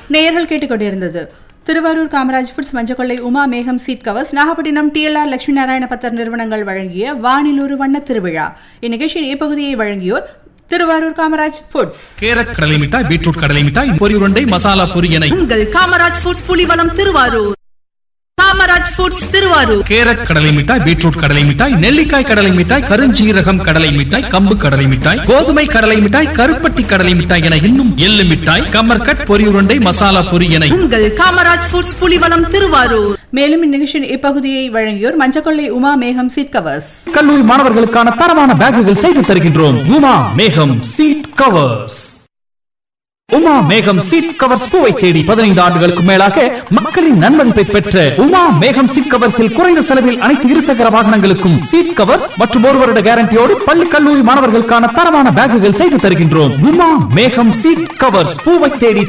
நேயர்கள் கேட்டுக்கொண்டிருந்தது திருவாரூர் காமராஜ் ஃபுட்ஸ், மஞ்சக்கொள்ளை உமா மேகம் seat covers, Nagapattinam TLR Lakshmi Narayana பத்தர் நிறுவனங்கள் வழங்கிய வானில் ஒரு வண்ண திருவிழா. இந்நிகழ்ச்சியின் இப்பகுதியை வழங்கியோர் திருவாரூர் காமராஜ் ஃபுட்ஸ். கேரட் கடலை மிட்டாய், பீட்ரூட் கடலை மிட்டாய், பொரி உருண்டை, மசாலா பொரி என உங்கள் Kamaraj foods Pulivalam Thiruvarur. Kamaraj foods Thiruvarur. Carrot கடலை மிட்டாய், பீட்ரூட் கடலை மிட்டாய், நெல்லிக்காய் கடலை மிட்டாய், கருஞ்சீரகம் கடலை மிட்டாய், கம்பு கடலை மிட்டாய், கோதுமை கடலை மிட்டாய், கருப்பட்டி கடலை மிட்டாய் என இன்னும் எள்ளு மிட்டாய், கமர்கட், பொரி உருண்டை, மசாலா பொரி என உங்கள் காமராஜ் ஃபுட்ஸ் புலிவலம் திருவாரூர். மேலும் இந்நிகழ்ச்சியின் இப்பகுதியை வழங்கியோர் மஞ்சக்கொள்ளை உமா மேகம் சீட் கவர்ஸ். கல்லூரி மாணவர்களுக்கான தரமான பேக்குகள் செய்து தருகின்றோம். உமா மேகம் சீட் கவர்ஸ். உமா மேகம் சீட் கவர்ஸ் பூவை தேடி 15 ஆண்டுகளுக்கு மேலாக மக்களின் நன்மதிப்பை பெற்ற உமா மேகம் சீட் கவர்ஸில் குறைந்த செலவில் அனைத்து இருசக்கர வாகனங்களுக்கும் சீட் கவர்ஸ் மற்றும் 1 வருட கேரண்டியோடு பள்ளி கல்லூரி மாணவர்களுக்கான தரமான பேக்குகள் செய்து தருகின்றோம். உமா மேகம் சீட் கவர்ஸ் பூவை தேடி